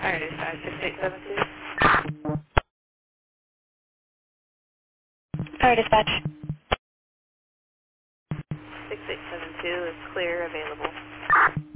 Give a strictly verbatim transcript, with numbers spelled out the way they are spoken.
Fire dispatch, six eight seven two. Fire dispatch. six eight seven two is clear, available.